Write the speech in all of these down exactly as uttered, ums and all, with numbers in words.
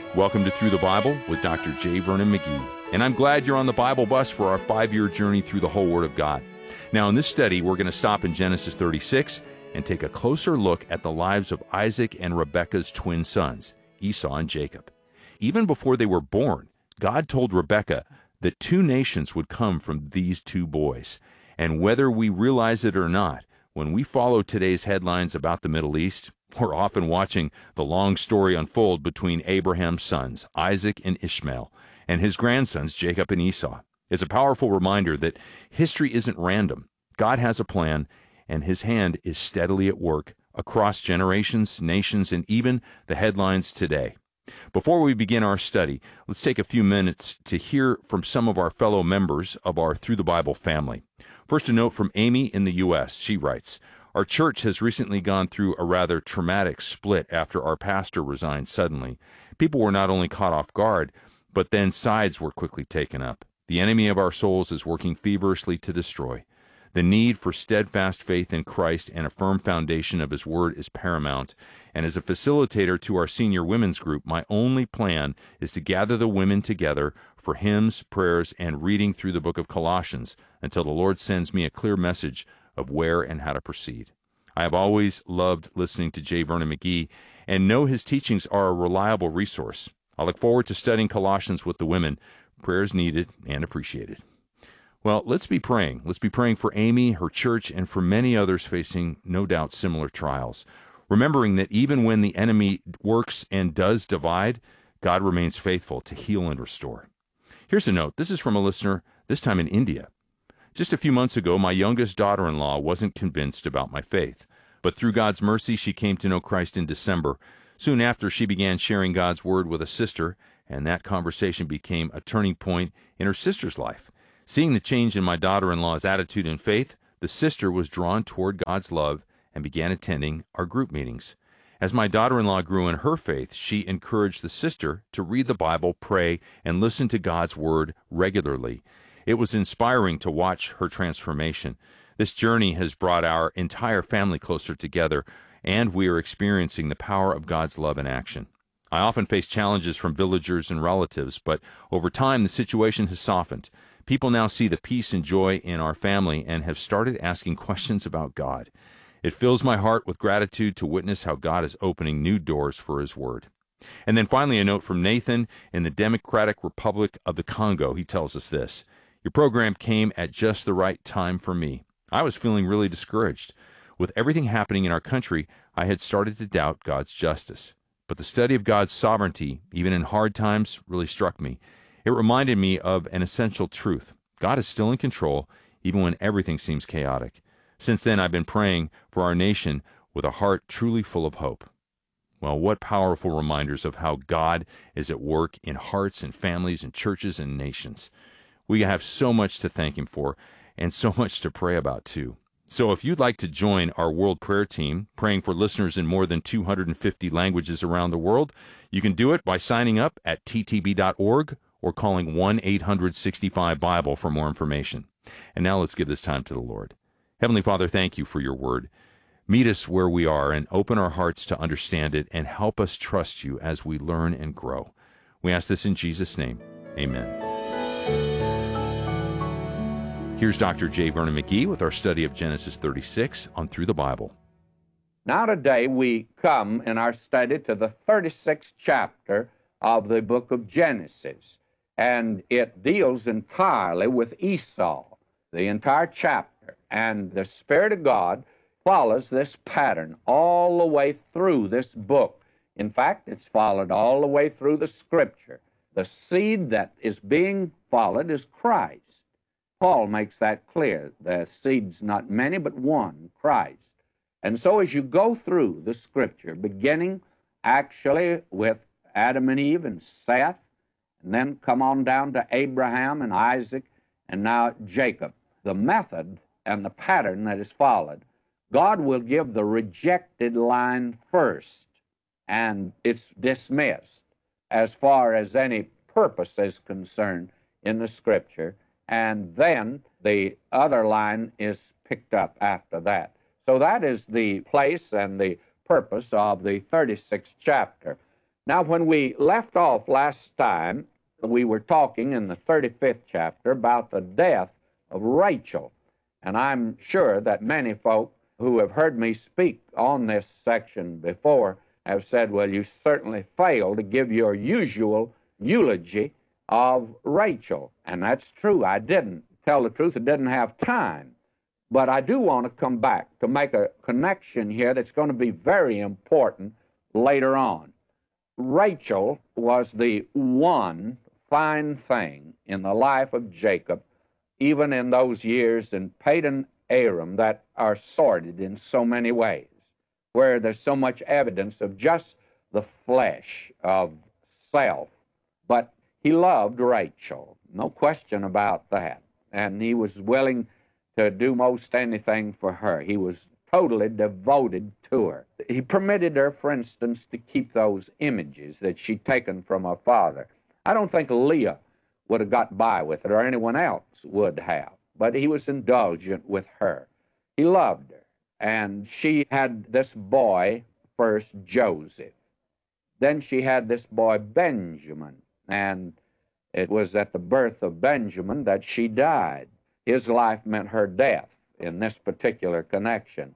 Welcome to Through the Bible with Doctor J. Vernon McGee. And I'm glad you're on the Bible bus for our five-year journey through the whole Word of God. Now, in this study, we're going to stop in Genesis thirty-six and take a closer look at the lives of Isaac and Rebekah's twin sons, Esau and Jacob. Even before they were born, God told Rebekah that two nations would come from these two boys. And whether we realize it or not, when we follow today's headlines about the Middle East, we're often watching the long story unfold between Abraham's sons, Isaac and Ishmael, and his grandsons, Jacob and Esau. It's a powerful reminder that history isn't random. God has a plan, and his hand is steadily at work across generations, nations, and even the headlines today. Before we begin our study, let's take a few minutes to hear from some of our fellow members of our Through the Bible family. First, a note from Amy in the U S She writes, "Our church has recently gone through a rather traumatic split after our pastor resigned suddenly. People were not only caught off guard, but then sides were quickly taken up. The enemy of our souls is working feverishly to destroy. The need for steadfast faith in Christ and a firm foundation of his word is paramount, and as a facilitator to our senior women's group, my only plan is to gather the women together for hymns, prayers, and reading through the book of Colossians until the Lord sends me a clear message of where and how to proceed. I have always loved listening to J. Vernon McGee and know his teachings are a reliable resource. I look forward to studying Colossians with the women. Prayers needed and appreciated." Well, let's be praying. Let's be praying for Amy, her church, and for many others facing, no doubt, similar trials. Remembering that even when the enemy works and does divide, God remains faithful to heal and restore. Here's a note. This is from a listener, this time in India. "Just a few months ago, my youngest daughter-in-law wasn't convinced about my faith. But through God's mercy, she came to know Christ in December. Soon after, she began sharing God's word with a sister, and that conversation became a turning point in her sister's life. Seeing the change in my daughter-in-law's attitude and faith, the sister was drawn toward God's love and began attending our group meetings. As my daughter-in-law grew in her faith, she encouraged the sister to read the Bible, pray, and listen to God's word regularly. It was inspiring to watch her transformation. This journey has brought our entire family closer together, and we are experiencing the power of God's love in action. I often face challenges from villagers and relatives, but over time the situation has softened. People now see the peace and joy in our family and have started asking questions about God. It fills my heart with gratitude to witness how God is opening new doors for his word." And then finally, a note from Nathan in the Democratic Republic of the Congo. He tells us this: "Your program came at just the right time for me. I was feeling really discouraged. With everything happening in our country, I had started to doubt God's justice. But the study of God's sovereignty, even in hard times, really struck me. It reminded me of an essential truth. God is still in control, even when everything seems chaotic. Since then, I've been praying for our nation with a heart truly full of hope." Well, what powerful reminders of how God is at work in hearts and families and churches and nations. We have so much to thank him for and so much to pray about, too. So if you'd like to join our World Prayer Team, praying for listeners in more than two hundred fifty languages around the world, you can do it by signing up at t t b dot org or calling one eight hundred sixty-five Bible for more information. And now let's give this time to the Lord. Heavenly Father, thank you for your word. Meet us where we are and open our hearts to understand it and help us trust you as we learn and grow. We ask this in Jesus' name. Amen. Here's Doctor J. Vernon McGee with our study of Genesis thirty-six on Through the Bible. Now today we come in our study to the thirty-sixth chapter of the book of Genesis, and it deals entirely with Esau, the entire chapter. And the Spirit of God follows this pattern all the way through this book. In fact, it's followed all the way through the Scripture. The seed that is being followed is Christ. Paul makes that clear. The seed's not many, but one, Christ. And so as you go through the Scripture, beginning actually with Adam and Eve and Seth, and then come on down to Abraham and Isaac, and now Jacob, the method and the pattern that is followed, God will give the rejected line first, and it's dismissed as far as any purpose is concerned in the Scripture, and then the other line is picked up after that. So that is the place and the purpose of the thirty-sixth chapter. Now, when we left off last time, we were talking in the thirty-fifth chapter about the death of Rachel. And I'm sure that many folk who have heard me speak on this section before have said, well, you certainly failed to give your usual eulogy of Rachel. And that's true. I didn't. Tell the truth, I didn't have time. But I do want to come back to make a connection here that's going to be very important later on. Rachel was the one fine thing in the life of Jacob, even in those years in Padan Aram that are sordid in so many ways, where there's so much evidence of just the flesh of self. But he loved Rachel, no question about that, and he was willing to do most anything for her. He was totally devoted to her. He permitted her, for instance, to keep those images that she'd taken from her father. I don't think Leah would have got by with it, or anyone else would have, but he was indulgent with her. He loved her, and she had this boy, first Joseph. Then she had this boy Benjamin, and it was at the birth of Benjamin that she died. His life meant her death in this particular connection.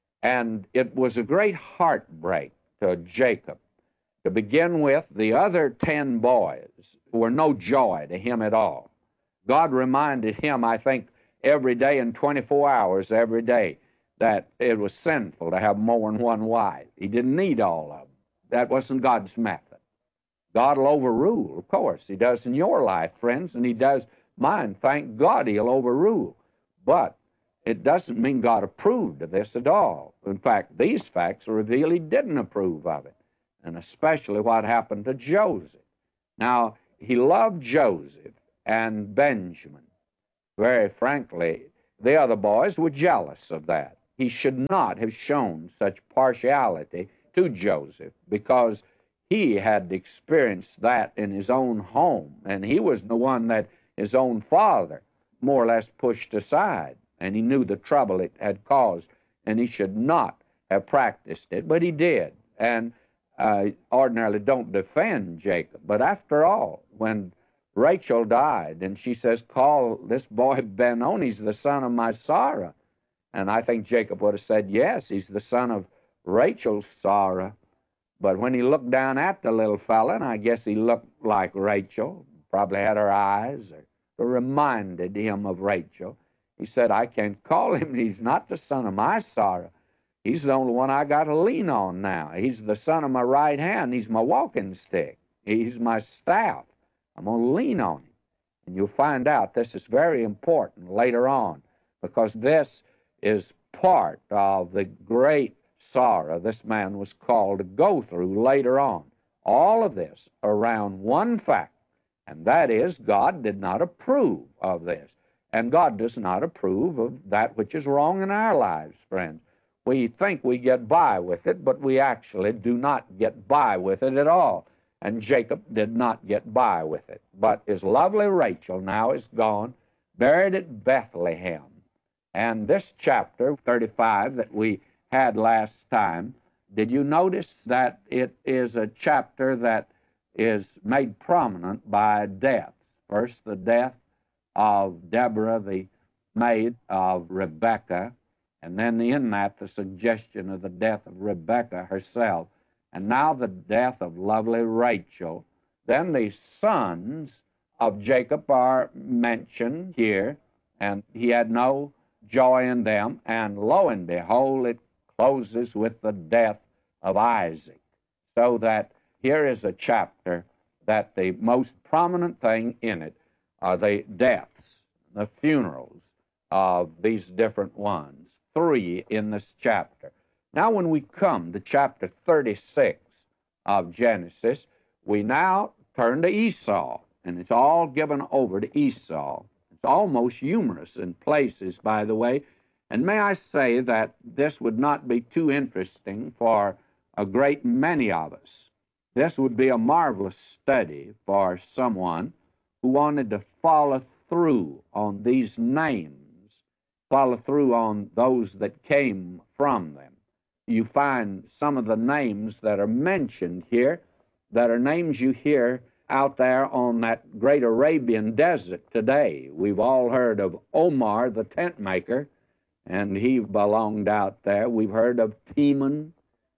And it was a great heartbreak to Jacob. To begin with, the other ten boys were no joy to him at all. God reminded him, I think, every day in twenty-four hours every day that it was sinful to have more than one wife. He didn't need all of them. That wasn't God's method. God will overrule, of course. He does in your life, friends, and he does mine. Thank God he'll overrule. But it doesn't mean God approved of this at all. In fact, these facts reveal he didn't approve of it, and especially what happened to Joseph. Now, he loved Joseph and Benjamin. Very frankly, the other boys were jealous of that. He should not have shown such partiality to Joseph, because he had experienced that in his own home, and he was the one that his own father more or less pushed aside, and he knew the trouble it had caused, and he should not have practiced it, but he did. And I ordinarily don't defend Jacob, but after all, when Rachel died, and she says, call this boy Ben-On, he's the son of my Sarah. And I think Jacob would have said, yes, he's the son of Rachel's Sarah. But when he looked down at the little fella, and I guess he looked like Rachel, probably had her eyes, or reminded him of Rachel, he said, I can't call him. He's not the son of my Sarah. He's the only one I got to lean on now. He's the son of my right hand. He's my walking stick. He's my staff. I'm going to lean on him. And you'll find out this is very important later on, because this is part of the great sorrow this man was called to go through later on. All of this around one fact, and that is God did not approve of this. And God does not approve of that which is wrong in our lives, friends. We think we get by with it, but we actually do not get by with it at all. And Jacob did not get by with it. But his lovely Rachel now is gone, buried at Bethlehem. And this chapter, thirty-five, that we had last time, did you notice that it is a chapter that is made prominent by deaths? First, the death of Deborah, the maid of Rebekah, and then in that, the suggestion of the death of Rebekah herself, and now the death of lovely Rachel. Then the sons of Jacob are mentioned here, and he had no joy in them, and lo and behold, it closes with the death of Isaac. So that here is a chapter that the most prominent thing in it are the deaths, the funerals of these different ones, three in this chapter. Now when we come to chapter thirty-six of Genesis, we now turn to Esau, and it's all given over to Esau. It's almost humorous in places, by the way, and may I say that this would not be too interesting for a great many of us. This would be a marvelous study for someone who wanted to follow through on these names, follow through on those that came from them. You find some of the names that are mentioned here that are names you hear out there on that great Arabian desert today. We've all heard of Omar, the tent maker, and he belonged out there. We've heard of Teman,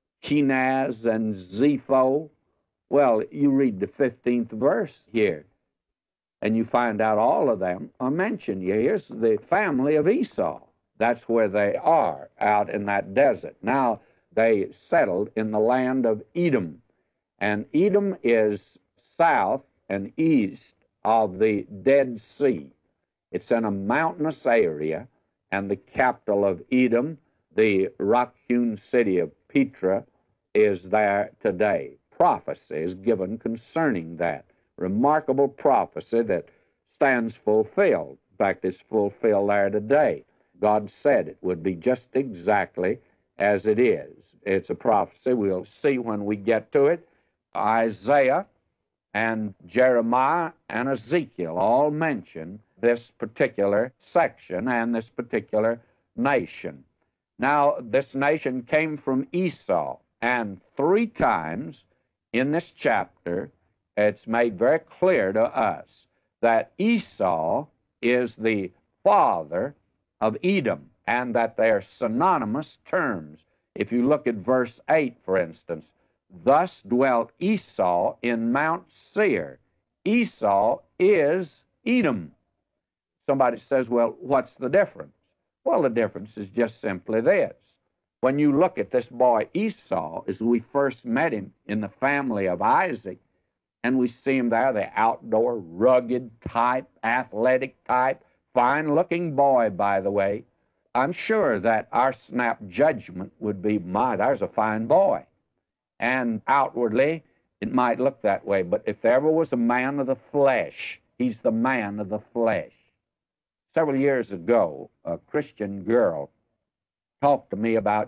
Kenaz, and Zepho. Well, you read the fifteenth verse here, and you find out all of them are mentioned. Here's the family of Esau. That's where they are, out in that desert. Now, they settled in the land of Edom, and Edom is south and east of the Dead Sea. It's in a mountainous area, and the capital of Edom, the rock-hewn city of Petra, is there today. Prophecy is given concerning that. Remarkable prophecy that stands fulfilled. In fact, it's fulfilled there today. God said it would be just exactly as it is. It's a prophecy. We'll see when we get to it. Isaiah and Jeremiah and Ezekiel all mention this particular section and this particular nation. Now, this nation came from Esau, and three times in this chapter, it's made very clear to us that Esau is the father of Edom, and that they are synonymous terms. If you look at verse eight, for instance, thus dwelt Esau in Mount Seir. Esau is Edom. Somebody says, well, what's the difference? Well, the difference is just simply this. When you look at this boy Esau, as we first met him in the family of Isaac, and we see him there, the outdoor, rugged type, athletic type, fine-looking boy, by the way, I'm sure that our snap judgment would be, my, there's a fine boy. And outwardly, it might look that way, but if there ever was a man of the flesh, he's the man of the flesh. Several years ago, a Christian girl talked to me about